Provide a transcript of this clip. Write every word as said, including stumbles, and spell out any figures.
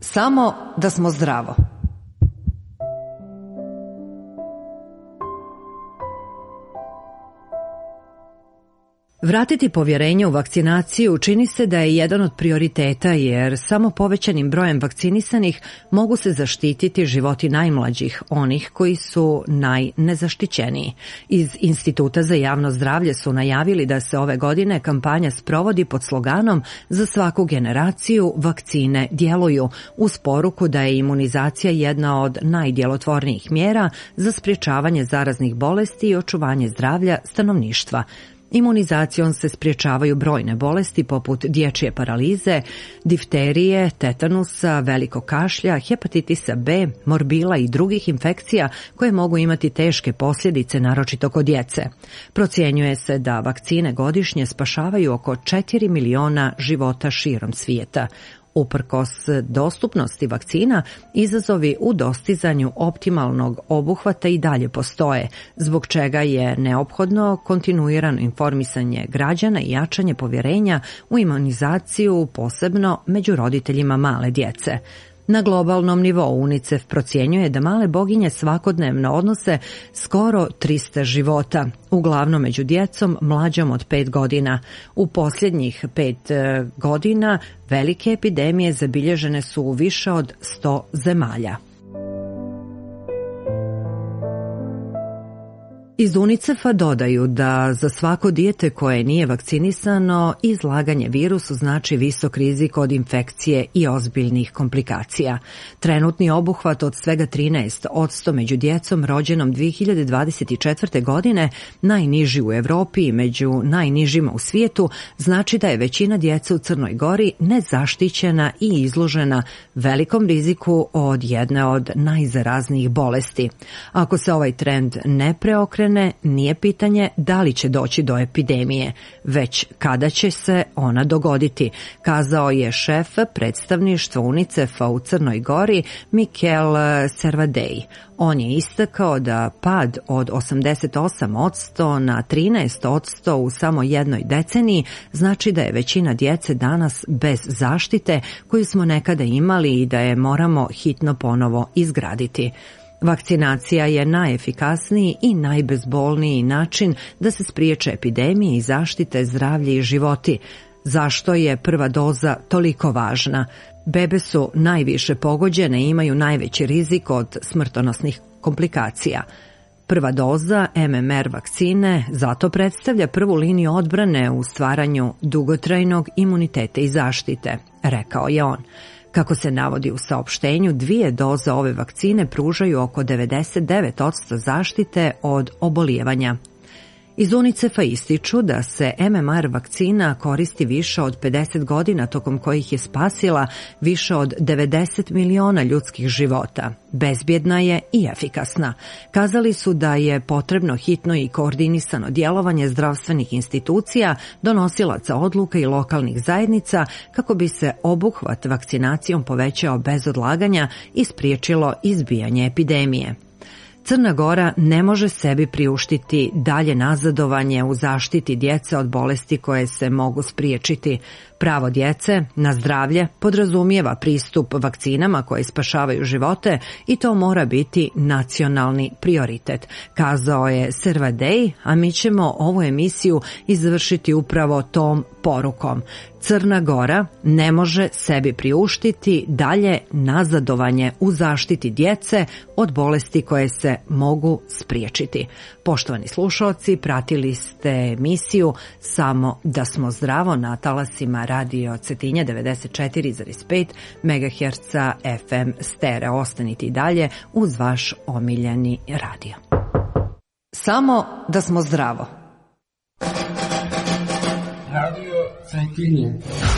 Samo da smo zdravo. Vratiti povjerenje u vakcinaciju čini se da je jedan od prioriteta, jer samo povećanim brojem vakcinisanih mogu se zaštititi životi najmlađih, onih koji su najnezaštićeniji. Iz Instituta za javno zdravlje su najavili da se ove godine kampanja sprovodi pod sloganom "Za svaku generaciju vakcine djeluju", uz poruku da je imunizacija jedna od najdjelotvornijih mjera za sprječavanje zaraznih bolesti i očuvanje zdravlja stanovništva. Imunizacijom se sprječavaju brojne bolesti poput dječje paralize, difterije, tetanusa, velikog kašlja, hepatitisa B, morbila i drugih infekcija koje mogu imati teške posljedice, naročito kod djece. Procjenjuje se da vakcine godišnje spašavaju oko četiri miliona života širom svijeta. Uprkos dostupnosti vakcina, izazovi u dostizanju optimalnog obuhvata i dalje postoje, zbog čega je neophodno kontinuirano informisanje građana i jačanje povjerenja u imunizaciju, posebno među roditeljima male djece. Na globalnom nivou UNICEF procjenjuje da male boginje svakodnevno odnose skoro trista života, uglavnom među djecom mlađom od pet godina. U posljednjih pet godina velike epidemije zabilježene su u više od sto zemalja. Iz UNICEF-a dodaju da za svako dijete koje nije vakcinisano, izlaganje virusu znači visok rizik od infekcije i ozbiljnih komplikacija. Trenutni obuhvat od svega trinaest posto među djecom rođenom dvije hiljade dvadeset četvrte. godine, najniži u Europi i među najnižima u svijetu, znači da je većina djece u Crnoj Gori nezaštićena i izložena velikom riziku od jedne od najzaraznijih bolesti. Ako se ovaj trend ne preokrene, nije pitanje da li će doći do epidemije, već kada će se ona dogoditi, kazao je šef predstavništva UNICEF-a u Crnoj Gori Mikel Servadej. On je istakao da pad od osamdeset osam posto na trinaest posto u samo jednoj deceniji znači da je većina djece danas bez zaštite koju smo nekada imali i da je moramo hitno ponovo izgraditi. Vakcinacija je najefikasniji i najbezbolniji način da se spriječe epidemije i zaštite zdravlje i životi. Zašto je prva doza toliko važna? Bebe su najviše pogođene i imaju najveći rizik od smrtonosnih komplikacija. Prva doza M M R vakcine zato predstavlja prvu liniju odbrane u stvaranju dugotrajnog imuniteta i zaštite, rekao je on. Kako se navodi u saopštenju, dvije doze ove vakcine pružaju oko devedeset devet posto zaštite od obolijevanja. Iz UNICEF-a ističu da se M M R vakcina koristi više od pedeset godina, tokom kojih je spasila više od devedeset miliona ljudskih života. Bezbjedna je i efikasna. Kazali su da je potrebno hitno i koordinisano djelovanje zdravstvenih institucija, donosilaca odluka i lokalnih zajednica kako bi se obuhvat vakcinacijom povećao bez odlaganja i spriječilo izbijanje epidemije. Crna Gora ne može sebi priuštiti dalje nazadovanje u zaštiti djece od bolesti koje se mogu spriječiti. Pravo djece na zdravlje podrazumijeva pristup vakcinama koje spašavaju živote i to mora biti nacionalni prioritet, kazao je Servadej, a mi ćemo ovu emisiju izvršiti upravo tom porukom. Crna Gora ne može sebi priuštiti dalje nazadovanje u zaštiti djece od bolesti koje se mogu spriječiti. Poštovani slušalci, pratili ste emisiju Samo da smo zdravo na talasima Radio Cetinje devedeset četiri zarez pet megaherca F M stereo. Ostanite i dalje uz vaš omiljeni radio. Samo da smo zdravo. Radio Cetinje.